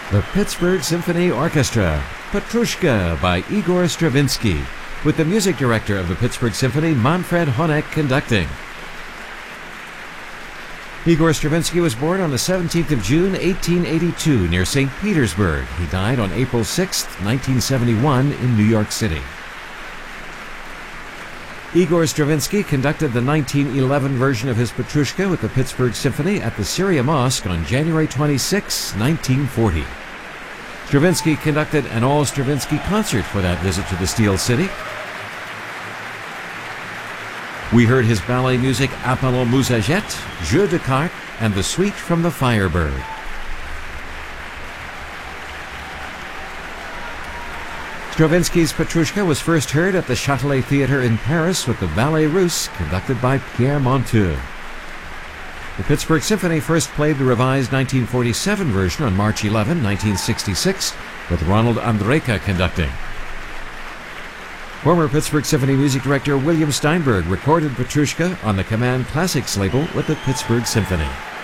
The Pittsburgh Symphony Orchestra, Petrushka by Igor Stravinsky, with the music director of the Pittsburgh Symphony, Manfred Honeck, conducting. Igor Stravinsky was born on the 17th of June, 1882, near St. Petersburg. He died on April 6, 1971, in New York City. Igor Stravinsky conducted the 1911 version of his Petrushka with the Pittsburgh Symphony at the Syria Mosque on January 26, 1940. Stravinsky conducted an all-Stravinsky concert for that visit to the Steel City. We heard his ballet music Apollon Musaget, Jeu de Cartes, and the Suite from the Firebird. Stravinsky's Petrushka was first heard at the Châtelet Theatre in Paris with the Ballet Russe, conducted by Pierre Monteux. The Pittsburgh Symphony first played the revised 1947 version on March 11, 1966, with Ronald Andrejka conducting. Former Pittsburgh Symphony music director William Steinberg recorded Petrushka on the Command Classics label with the Pittsburgh Symphony.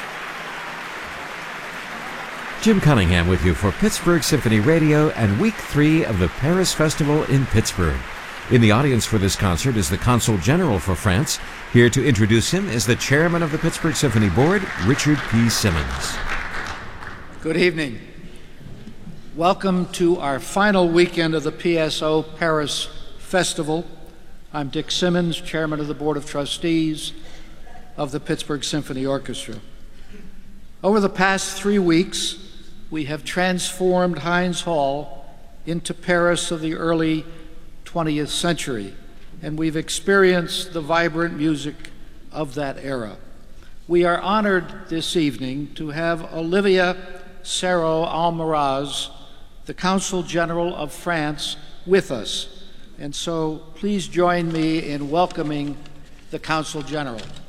Jim Cunningham with you for Pittsburgh Symphony Radio and Week 3 of the Paris Festival in Pittsburgh. In the audience for this concert is the Consul General for France. Here to introduce him is the Chairman of the Pittsburgh Symphony Board, Richard P. Simmons. Good evening. Welcome to our final weekend of the PSO Paris Festival. I'm Dick Simmons, Chairman of the Board of Trustees of the Pittsburgh Symphony Orchestra. Over the past 3 weeks, we have transformed Heinz Hall into Paris of the early 20th century, and we've experienced the vibrant music of that era. We are honored this evening to have Olivier Serrault-Almaraz, the Consul General of France, with us. And so please join me in welcoming the Consul General.